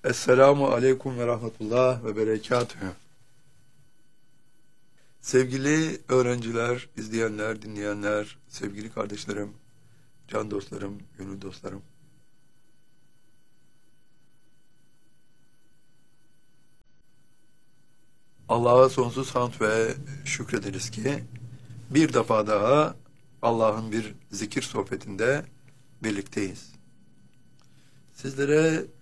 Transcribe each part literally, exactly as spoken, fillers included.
Esselamu Aleyküm ve Rahmetullah ve Berekatühü. Sevgili öğrenciler, izleyenler, dinleyenler, sevgili kardeşlerim, can dostlarım, gönül dostlarım. Allah'a sonsuz hamd ve şükrederiz ki bir defa daha Allah'ın bir zikir sohbetinde birlikteyiz. Sizlere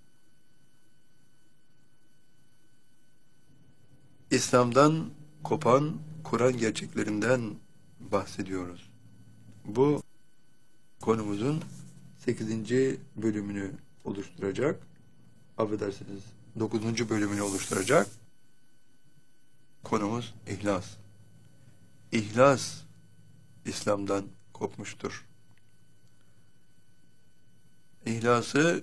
İslam'dan kopan Kur'an gerçeklerinden bahsediyoruz. Bu konumuzun sekizinci bölümünü oluşturacak, affedersiniz dokuzuncu bölümünü oluşturacak konumuz ihlas. İhlas İslam'dan kopmuştur. İhlası,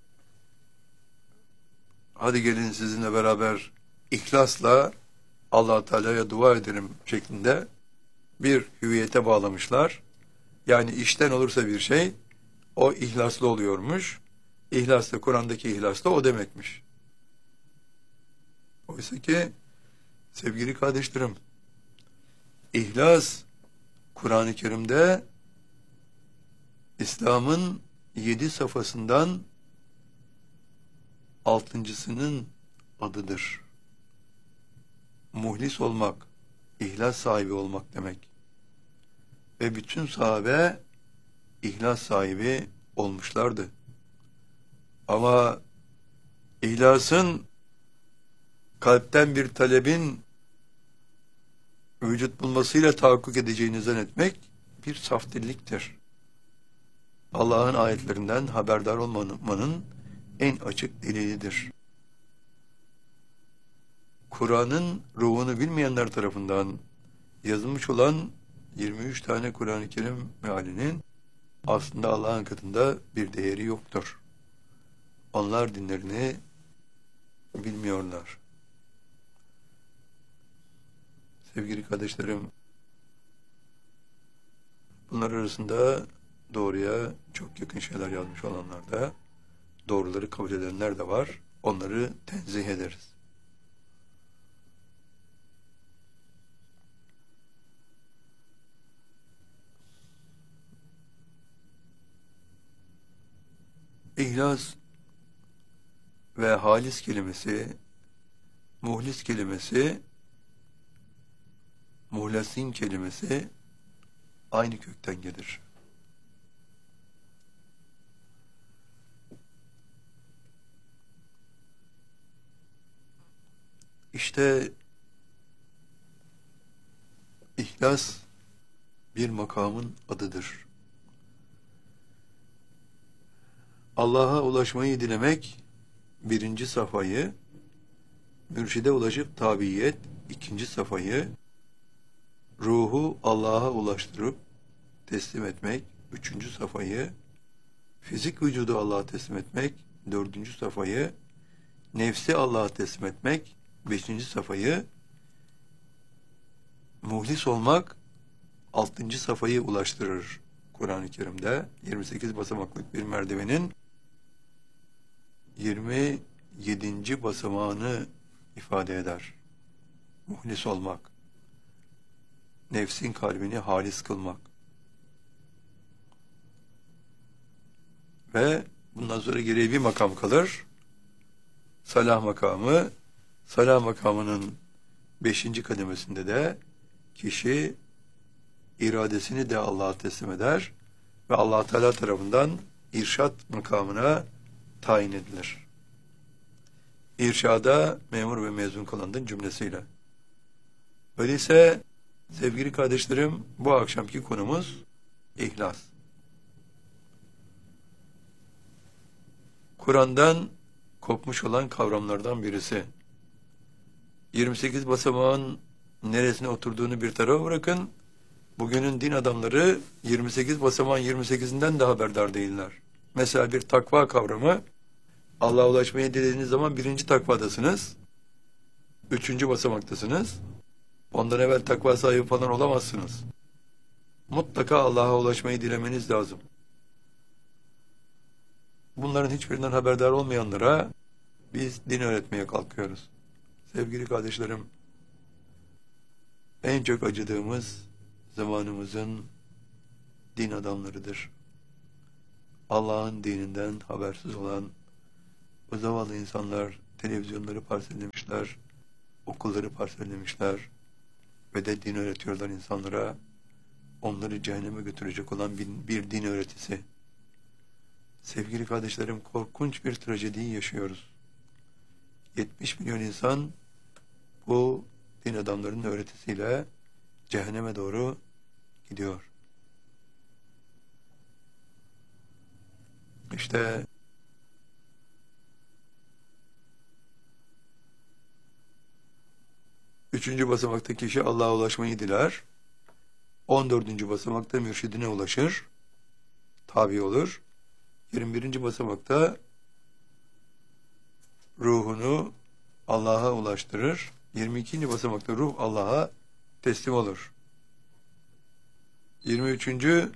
hadi gelin sizinle beraber İhlasla Allah Teala'ya dua edelim şeklinde bir hüviyete bağlamışlar. Yani işten olursa bir şey, o ihlaslı oluyormuş. İhlas da Kur'an'daki ihlas da o demekmiş. Oysa ki sevgili kardeşlerim, ihlas Kur'an-ı Kerim'de İslam'ın yedi safhasından altıncısının adıdır. Muhlis olmak, ihlas sahibi olmak demek. Ve bütün sahabe ihlas sahibi olmuşlardı. Ama ihlasın kalpten bir talebin vücut bulmasıyla tahakkuk edeceğini zannetmek bir saftirliktir. Allah'ın ayetlerinden haberdar olmanın en açık delilidir. Kur'an'ın ruhunu bilmeyenler tarafından yazılmış olan yirmi üç tane Kur'an-ı Kerim mealinin aslında Allah'ın katında bir değeri yoktur. Onlar dinlerini bilmiyorlar. Sevgili kardeşlerim, bunlar arasında doğruya çok yakın şeyler yazmış olanlar da, doğruları kabul edenler de var. Onları tenzih ederiz. İhlas ve halis kelimesi, muhlis kelimesi, muhlasin kelimesi aynı kökten gelir. İşte ihlas bir makamın adıdır. Allah'a ulaşmayı dilemek birinci safhayı, mürşide ulaşıp tabiyet ikinci safhayı, ruhu Allah'a ulaştırıp teslim etmek üçüncü safhayı, fizik vücudu Allah'a teslim etmek dördüncü safhayı, nefsi Allah'a teslim etmek beşinci safhayı, muhlis olmak altıncı safhayı ulaştırır. Kur'an-ı Kerim'de yirmi sekiz basamaklık bir merdivenin yirmi yedinci basamağını ifade eder. Muhlis olmak, nefsin kalbini halis kılmak. Ve bundan sonra geriye bir makam kalır. Salah makamı. Salah makamının beşinci kademesinde de kişi iradesini de Allah'a teslim eder ve Allah Teala tarafından irşat makamına tayin edilir. İrşada memur ve mezun kalanın cümlesiyle. Öyleyse sevgili kardeşlerim, bu akşamki konumuz ihlas. Kur'an'dan kopmuş olan kavramlardan birisi. yirmi sekiz basamağın neresine oturduğunu bir tarafa bırakın, bugünün din adamları yirmi sekiz basamağın yirmi sekizinden de haberdar değiller. Mesela bir takva kavramı, Allah'a ulaşmaya dilediğiniz zaman birinci takvadasınız, üçüncü basamaktasınız. Ondan evvel takva sahibi falan olamazsınız. Mutlaka Allah'a ulaşmayı dilemeniz lazım. Bunların hiçbirinden haberdar olmayanlara Biz din öğretmeye kalkıyoruz. Sevgili kardeşlerim, en çok acıdığımız zamanımızın din adamlarıdır. Allah'ın dininden habersiz olan o zavallı insanlar televizyonları parsellemişler, okulları parsellemişler ve de din öğretiyorlar insanlara. Onları cehenneme götürecek olan bir, bir din öğretisi. Sevgili kardeşlerim, korkunç bir trajediyi yaşıyoruz. yetmiş milyon insan bu din adamlarının öğretisiyle cehenneme doğru gidiyor. İşte üçüncü basamakta kişi Allah'a ulaşmayı diler. on dördüncü basamakta mürşidine ulaşır, tabi olur. yirmi birinci basamakta ruhunu Allah'a ulaştırır. yirmi ikinci basamakta ruh Allah'a teslim olur. yirmi üçüncü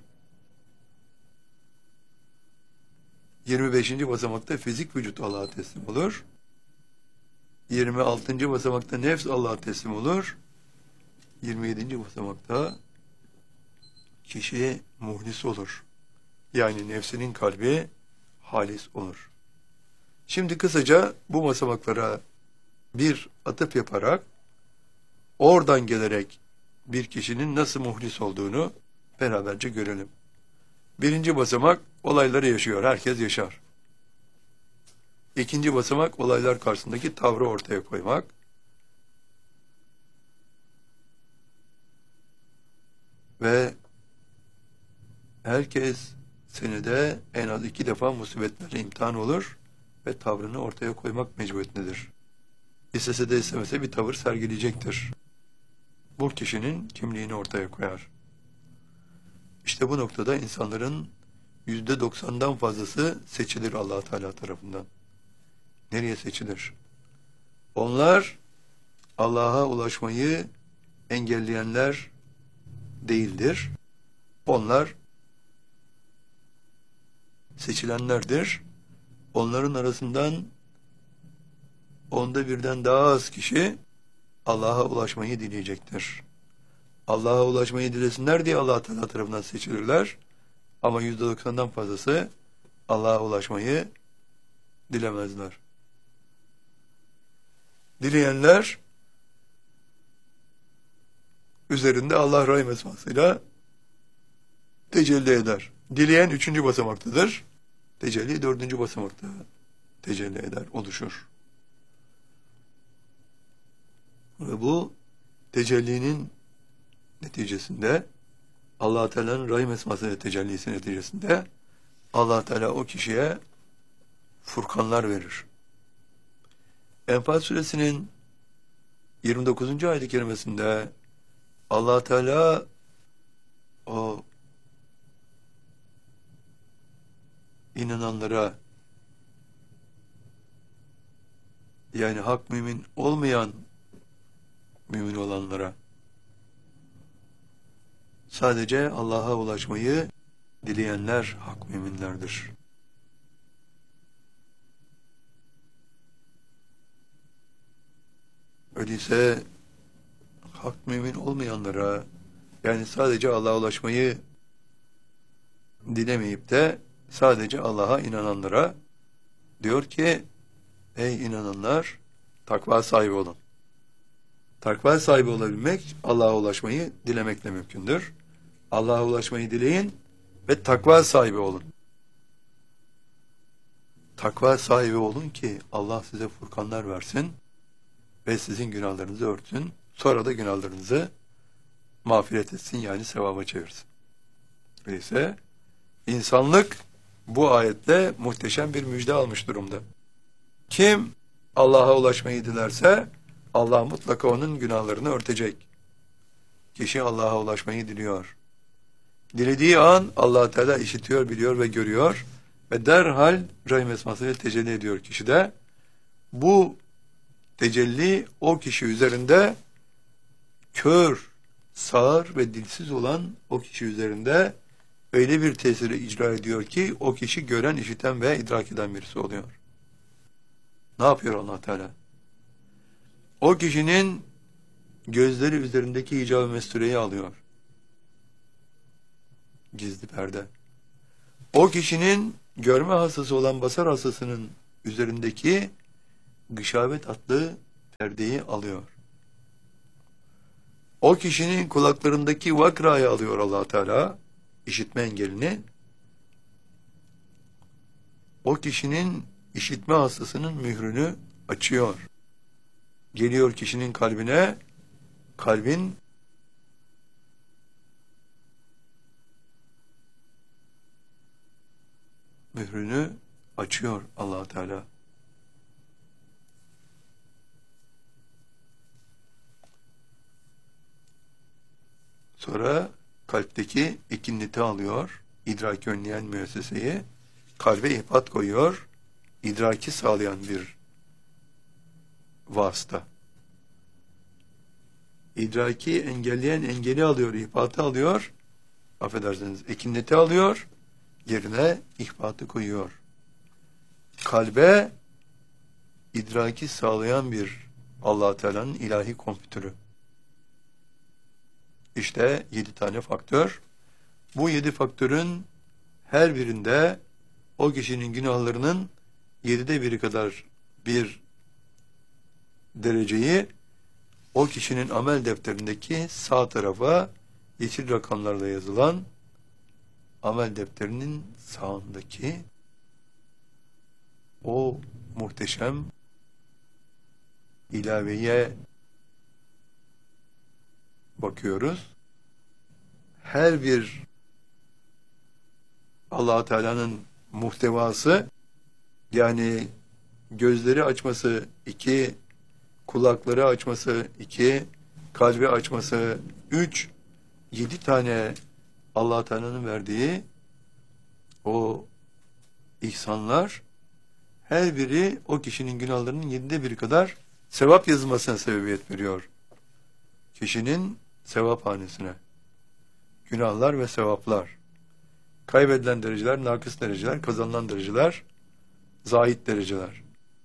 yirmi beşinci basamakta fizik vücut Allah'a teslim olur. yirmi altıncı basamakta nefs Allah'a teslim olur. yirmi yedinci basamakta kişi muhlis olur. Yani nefsinin kalbi halis olur. Şimdi kısaca bu basamaklara bir atıf yaparak oradan gelerek bir kişinin nasıl muhlis olduğunu beraberce görelim. Birinci basamak olayları yaşıyor. Herkes yaşar. İkinci basamak olaylar karşısındaki tavrı ortaya koymak. Ve herkes senede en az iki defa musibetlerle imtihan olur ve tavrını ortaya koymak mecburiyetindedir. İstese de istemese bir tavır sergileyecektir. Bu kişinin kimliğini ortaya koyar. İşte bu noktada insanların yüzde doksandan fazlası seçilir Allah Teala tarafından. Nereye seçilir? Onlar Allah'a ulaşmayı engelleyenler değildir. Onlar seçilenlerdir. Onların arasından onda birden daha az kişi Allah'a ulaşmayı dileyecektir. Allah'a ulaşmayı dilesinler diye Allah Teala tarafından seçilirler. Ama yüzde doksandan fazlası Allah'a ulaşmayı dilemezler. Dileyenler üzerinde Allah rahim esmasıyla tecelli eder. Dileyen üçüncü basamaktadır. Tecelli dördüncü basamakta tecelli eder, oluşur. Ve bu tecellinin neticesinde Allah Teala'nın rahim esmasıyla tecellisi neticesinde Allah Teala o kişiye furkanlar verir. Enfal suresinin yirmi dokuzuncu ayet-i kerimesinde Allah Teala o inananlara, yani hak mümin olmayan mümin olanlara sadece Allah'a ulaşmayı dileyenler hak müminlerdir. Öyleyse hak mümin olmayanlara, yani sadece Allah'a ulaşmayı dilemeyip de sadece Allah'a inananlara diyor ki, ey inananlar, takva sahibi olun. Takva sahibi olabilmek Allah'a ulaşmayı dilemekle mümkündür. Allah'a ulaşmayı dileyin ve takva sahibi olun. Takva sahibi olun ki Allah size furkanlar versin ve sizin günahlarınızı örtsün. Sonra da günahlarınızı mağfiret etsin, yani sevaba çevirsin. Öyleyse insanlık bu ayetle muhteşem bir müjde almış durumda. Kim Allah'a ulaşmayı dilerse Allah mutlaka onun günahlarını örtecek. Kişi Allah'a ulaşmayı diliyor. Dilediği an Allah Teala işitiyor, biliyor ve görüyor ve derhal rahim esmasıyla tecelli ediyor kişide. Bu tecelli o kişi üzerinde kör, sağır ve dilsiz olan o kişi üzerinde öyle bir tesiri icra ediyor ki o kişi gören, işiten ve idrak eden birisi oluyor. Ne yapıyor Allah Teala? O kişinin gözleri üzerindeki hicab-ı mestureyi alıyor. Gizli perde. O kişinin görme hastası olan basar hastasının üzerindeki gışavet adlı perdeyi alıyor. O kişinin kulaklarındaki vakrayı alıyor Allah Teala, işitme engelini. O kişinin işitme hastasının mührünü açıyor. Geliyor kişinin kalbine, kalbin mührünü açıyor Allah Teala. Sonra kalpteki ikinniti alıyor, idraki önleyen müesseseyi, kalbe ihbat koyuyor, idraki sağlayan bir vasıta. İdraki engelleyen engeli alıyor, ihbatı alıyor, affedersiniz, ikinniti alıyor, yerine ihbatı koyuyor. Kalbe idraki sağlayan bir Allah Teala'nın ilahi kompütürü. İşte yedi tane faktör. Bu yedi faktörün her birinde o kişinin günahlarının yedide biri kadar bir dereceyi o kişinin amel defterindeki sağ tarafa yeşil rakamlarla yazılan amel defterinin sağındaki o muhteşem ilaveye bakıyoruz. Her bir Allah Teala'nın muhtevası, yani gözleri açması iki, kulakları açması iki, kalbi açması üç, yedi tane Allah Teala'nın verdiği o ihsanlar, her biri o kişinin günahlarının yedide biri kadar sevap yazılmasına sebebiyet veriyor. Kişinin sevap hanesine. Günahlar ve sevaplar. Kaybedilen dereceler, nakıs dereceler, kazanılan dereceler, zahit dereceler.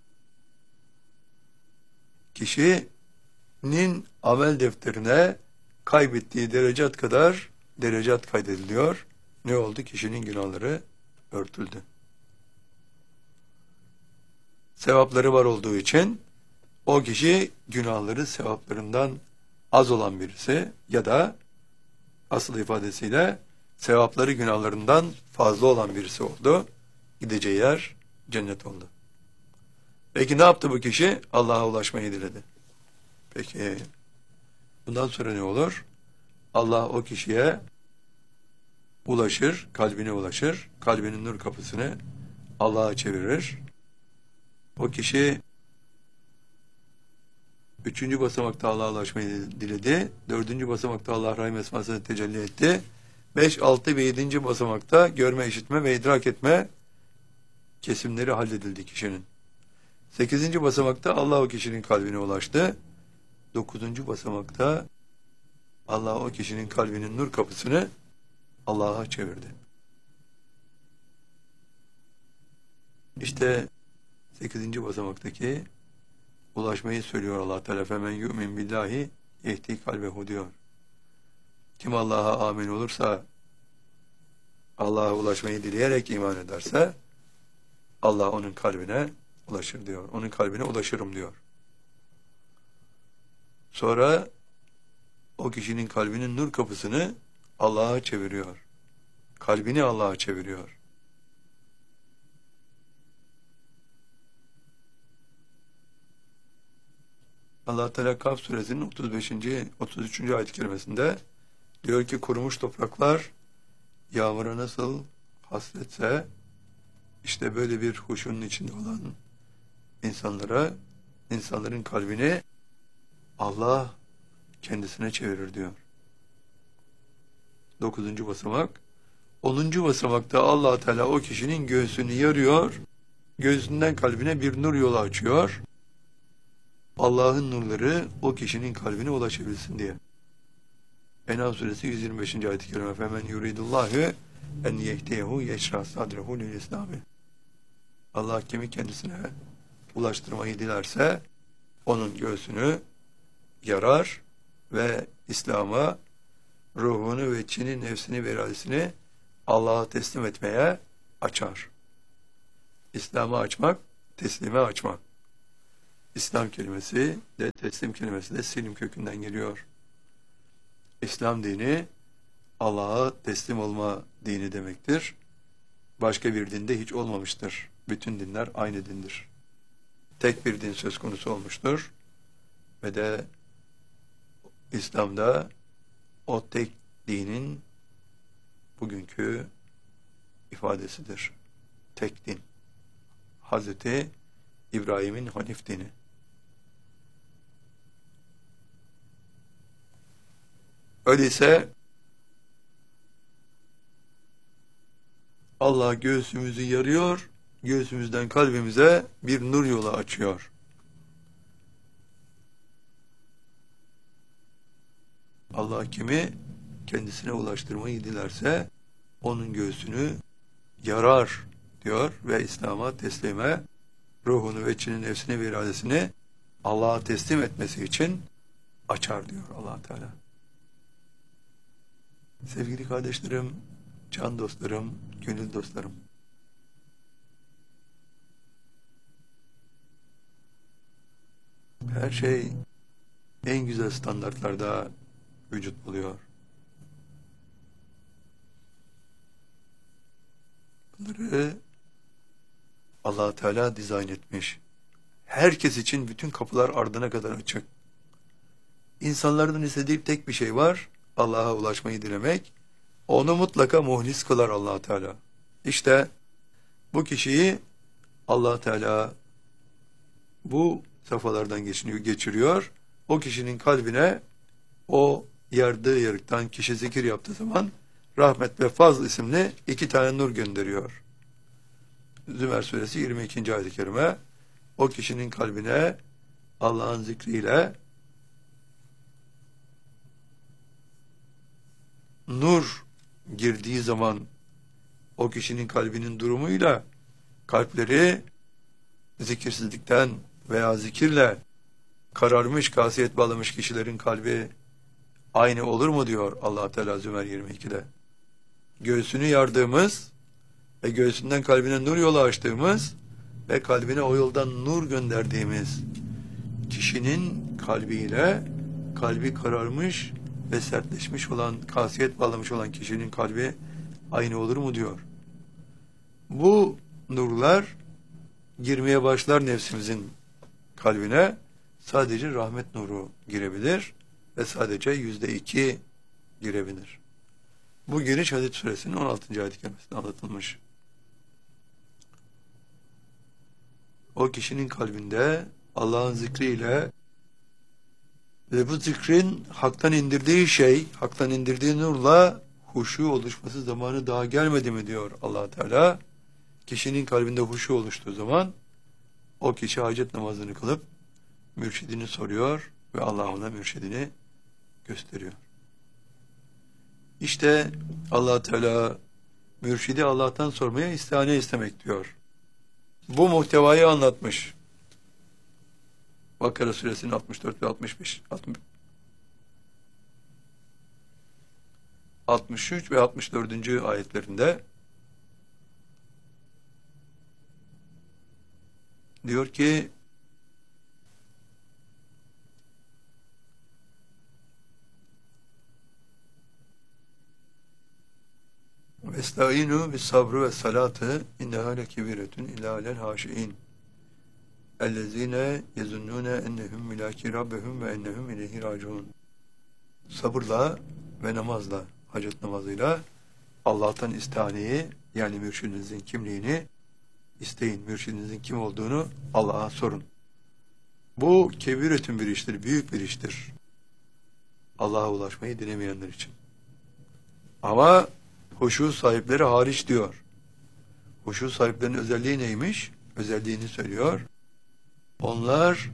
Kişinin amel defterine kaybettiği derecat kadar derecat kaydediliyor. Ne oldu? Kişinin günahları örtüldü. Sevapları var olduğu için o kişi günahları sevaplarından az olan birisi ya da asıl ifadesiyle sevapları günahlarından fazla olan birisi oldu. Gideceği yer cennet oldu. Peki ne yaptı bu kişi? Allah'a ulaşmayı diledi. Peki bundan sonra ne olur? Allah o kişiye ulaşır, kalbine ulaşır, kalbinin nur kapısını Allah'a çevirir. O kişi üçüncü basamakta Allah'a ulaşmayı diledi. Dördüncü basamakta Allah Rahim Esması'nı tecelli etti. Beş, altı ve yedinci basamakta görme, işitme ve idrak etme kesimleri halledildi kişinin. Sekizinci basamakta Allah o kişinin kalbine ulaştı. Dokuzuncu basamakta Allah o kişinin kalbinin nur kapısını Allah'a çevirdi. İşte sekizinci basamaktaki ulaşmayı söylüyor Allah Teala. Femen yu'min billahi yehdi kalbehu diyor. Kim Allah'a amin olursa, Allah'a ulaşmayı dileyerek iman ederse Allah onun kalbine ulaşır diyor. Onun kalbine ulaşırım diyor. Sonra o kişinin kalbinin nur kapısını Allah'a çeviriyor. Kalbini Allah'a çeviriyor. Allah Teala Kaf suresinin otuz beşinci otuz üçüncü ayet-i kerimesinde diyor ki kurumuş topraklar yağmura nasıl hasretse işte böyle bir huşunun içinde olan insanlara, insanların kalbini Allah kendisine çevirir diyor. Dokuzuncu basamak. Onuncu basamakta Allah Teala o kişinin göğsünü yarıyor, göğsünden kalbine bir nur yolu açıyor. Allah'ın nurları o kişinin kalbine ulaşabilsin diye. En'am suresi yüz yirmi beşinci ayet-i kerime. Femen yuridullahu en yehdiyehu yeşrah sadrehu lil İslami. Allah kimi kendisine ulaştırmayı dilerse onun göğsünü yarar ve İslam'a ruhunu ve içini, nefsini ve iradesini Allah'a teslim etmeye açar. İslam'a açmak, teslime açmak. İslam kelimesi de teslim kelimesi de Selim kökünden geliyor. İslam dini Allah'a teslim olma dini demektir. Başka bir dinde hiç olmamıştır. Bütün dinler aynı dindir. Tek bir din söz konusu olmuştur. Ve de İslam'da o tek dinin bugünkü ifadesidir. Tek din. Hazreti İbrahim'in Hanif dini. Öyleyse Allah göğsümüzü yarıyor, göğsümüzden kalbimize bir nur yolu açıyor. Allah kimi kendisine ulaştırmayı dilerse onun göğsünü yarar diyor ve İslam'a teslime, ruhunu ve içinin nefsini ve iradesini Allah'a teslim etmesi için açar diyor Allah Teala. Sevgili kardeşlerim, can dostlarım, gönül dostlarım. Her şey en güzel standartlarda vücut buluyor. Bunları Allah Teala dizayn etmiş. Herkes için bütün kapılar ardına kadar açık. İnsanlardan istediği tek bir şey var, Allah'a ulaşmayı dilemek. Onu mutlaka muhlis kılar Allah Teala. İşte bu kişiyi Allah Teala bu safhalardan geçiniyor, geçiriyor. O kişinin kalbine o yardığı yarıktan kişi zikir yaptığı zaman Rahmet ve Fazl isimli iki tane nur gönderiyor. Zümer suresi yirmi ikinci ayet-i kerime o kişinin kalbine Allah'ın zikriyle nur girdiği zaman o kişinin kalbinin durumuyla kalpleri zikirsizlikten veya zikirle kararmış, kasiyet bağlamış kişilerin kalbi aynı olur mu diyor Allah Teala Zümer yirmi ikide. Göğsünü yardığımız ve göğsünden kalbine nur yolu açtığımız ve kalbine o yoldan nur gönderdiğimiz kişinin kalbiyle kalbi kararmış ve sertleşmiş olan, kasiyet bağlamış olan kişinin kalbi aynı olur mu diyor. Bu nurlar girmeye başlar nefsimizin kalbine, sadece rahmet nuru girebilir ve sadece yüzde iki girebilir. Bu giriş Hadid suresinin on altıncı ayet-i kerimesinde anlatılmış. O kişinin kalbinde Allah'ın zikriyle ve bu zikrin haktan indirdiği şey, haktan indirdiği nurla huşu oluşması zamanı daha gelmedi mi diyor Allah Teala. Kişinin kalbinde huşu oluştuğu zaman o kişi hacet namazını kılıp mürşidini soruyor ve Allah ona mürşidini gösteriyor. İşte Allah Teala mürşidi Allah'tan sormaya istihane istemek diyor. Bu muhtevayı anlatmış. Bakara suresinin altmış dört ve altmış beş, altmış üç ve altmış dördüncü ayetlerinde diyor ki Vestaînû bis sabrı ve salatı inneha lekebiretun illâ alel hâşi'in ellezîne yezunnûne ennehum milâki rabbehum ve ennehum ileyhi râciûn. Sabırla ve namazla, hacet namazıyla Allah'tan istihaneyi, yani mürşidinizin kimliğini isteyin. Mürşidinizin kim olduğunu Allah'a sorun. Bu kebiretün bir iştir, büyük bir iştir. Allah'a ulaşmayı dilemeyenler için. Ama huşu sahipleri hariç diyor. Huşu sahiplerinin özelliği neymiş? Özelliğini söylüyor. Onlar,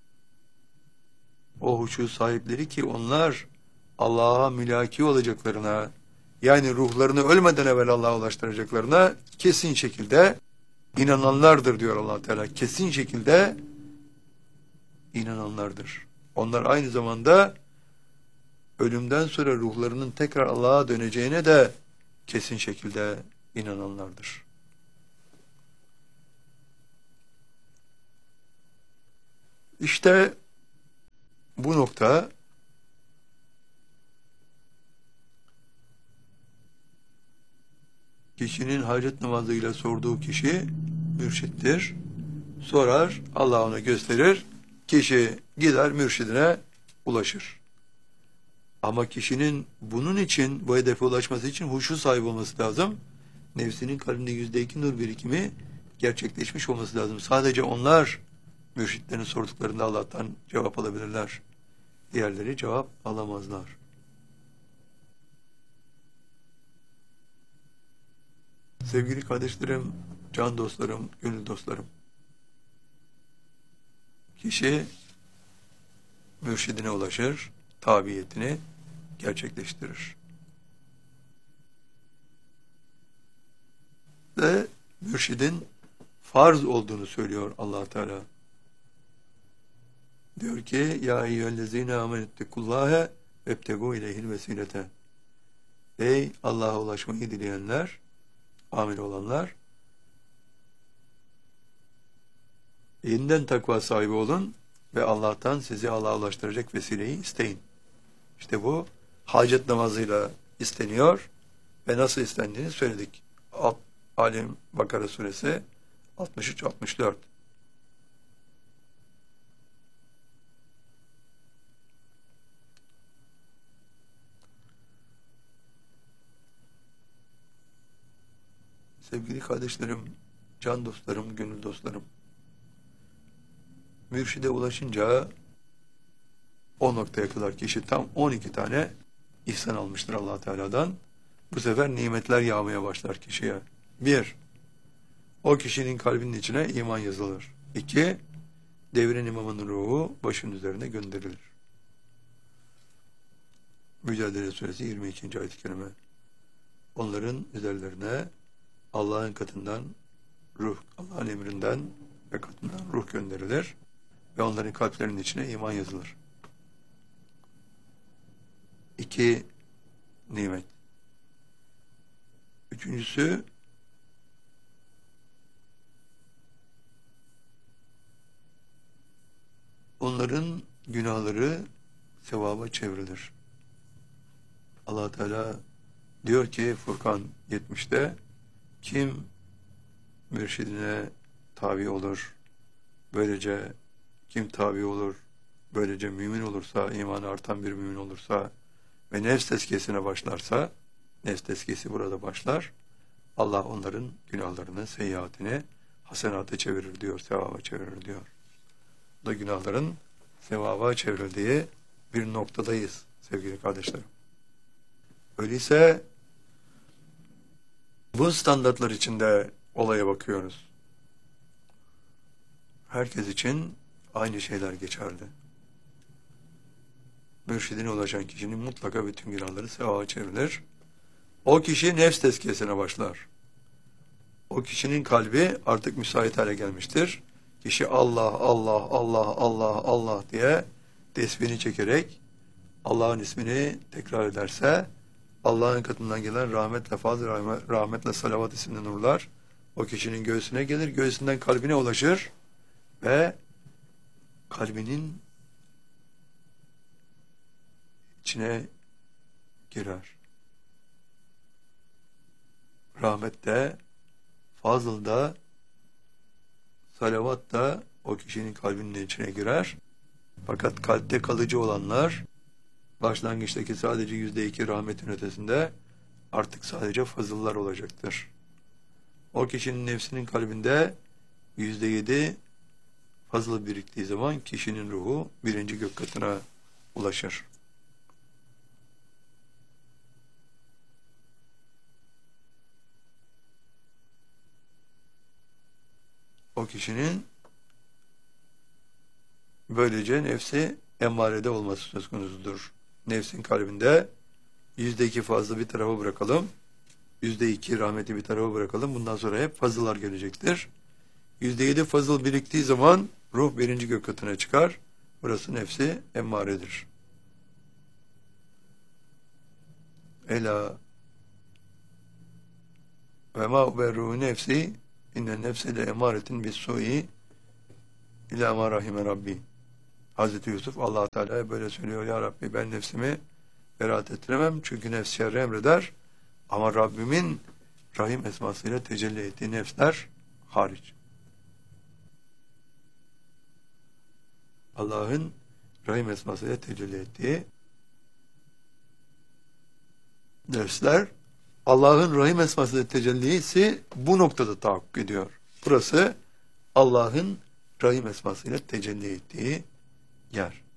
o huşu sahipleri ki onlar Allah'a mülaki olacaklarına, yani ruhlarını ölmeden evvel Allah'a ulaştıracaklarına kesin şekilde inananlardır diyor Allah Teala. Kesin şekilde inananlardır. Onlar aynı zamanda ölümden sonra ruhlarının tekrar Allah'a döneceğine de kesin şekilde inananlardır. İşte bu nokta kişinin hacet namazıyla sorduğu kişi mürşittir. Sorar, Allah ona gösterir. Kişi gider mürşidine ulaşır. Ama kişinin bunun için, bu hedefe ulaşması için huşu sahibi olması lazım. Nefsinin kalbinde yüzde iki nur birikimi gerçekleşmiş olması lazım. Sadece onlar mürşitlerin sorduklarında Allah'tan cevap alabilirler. Diğerleri cevap alamazlar. Sevgili kardeşlerim, can dostlarım, gönül dostlarım. Kişi mürşidine ulaşır, tabiyetini gerçekleştirir. Ve mürşidin farz olduğunu söylüyor Allah Teala. Diyor ki: "Ya eyyühellezine amenettekullâhe vebtegû ileyhil vesilete." Ey Allah'a ulaşmayı dileyenler, amil olanlar, yeniden takva sahibi olun ve Allah'tan sizi Allah'a ulaştıracak vesileyi isteyin. İşte bu hacet namazıyla isteniyor ve nasıl istendiğini söyledik. Alim Bakara suresi altmış üç altmış dört. Sevgili kardeşlerim, can dostlarım, gönül dostlarım, mürşide ulaşınca o noktaya kadar kişi tam on iki tane ihsan almıştır Allah Teala'dan. Bu sefer nimetler yağmaya başlar kişiye. Bir, o kişinin kalbinin içine iman yazılır. İki, devrin imamının ruhu başın üzerine gönderilir. Mücadele Suresi yirmi ikinci ayet-i kerime. Onların üzerlerine Allah'ın katından ruh, Allah'ın emrinden ve katından ruh gönderilir ve onların kalplerinin içine iman yazılır. İki nimet. Üçüncüsü, onların günahları sevaba çevrilir. Allah Teala diyor ki Furkan yetmişte, kim mürşidine tabi olur, böylece kim tabi olur, böylece mümin olursa, imanı artan bir mümin olursa ve nefs tezkiyesine başlarsa, nefs tezkiyesi burada başlar, Allah onların günahlarını, seyyiatini hasenata çevirir diyor, sevaba çevirir diyor. Bu da günahların sevaba çevrildiği bir noktadayız sevgili kardeşlerim. Öyleyse bu standartlar içinde olaya bakıyoruz. Herkes için aynı şeyler geçerli. Mürşidine ulaşan kişinin mutlaka bütün günahları sevaba çevrilir. O kişi nefs tezkiyesine başlar. O kişinin kalbi artık müsait hale gelmiştir. Kişi Allah, Allah, Allah, Allah, Allah diye tesbihini çekerek Allah'ın ismini tekrar ederse, Allah'ın katından gelen rahmetle, fazl rahmetle salavat isimli nurlar o kişinin göğsüne gelir, göğsünden kalbine ulaşır ve kalbinin içine girer. Rahmet de, fazıl da, salavat da o kişinin kalbinin içine girer. Fakat kalpte kalıcı olanlar, başlangıçtaki sadece yüzde iki rahmetin ötesinde artık sadece fazıllar olacaktır. O kişinin nefsinin kalbinde yüzde yedi fazla biriktiği zaman kişinin ruhu birinci gök katına ulaşır. O kişinin böylece nefsi emmarede olması söz konusudur. Nefsin kalbinde yüzde iki fazla bir tarafa bırakalım. Yüzde iki rahmeti bir tarafa bırakalım. Bundan sonra hep fazlalar gelecektir. Yüzde yedi fazıl biriktiği zaman ruh birinci gök katına çıkar. Burası nefsi emmaredir. Ela ve ma uberru nefsi inne nefse le emaretin bis su'i ila ma rahime rabbi. Hazreti Yusuf Allah Teala'ya böyle söylüyor: Ya Rabbi, ben nefsimi beraat ettiremem çünkü nefs şerri emreder, ama Rabbimin Rahim esmasıyla tecelli ettiği nefsler hariç. Allah'ın Rahim esmasıyla tecelli ettiği nefsler, Allah'ın Rahim esmasıyla tecellisi bu noktada tahakkuk ediyor. Burası Allah'ın Rahim esmasıyla tecelli ettiği yer.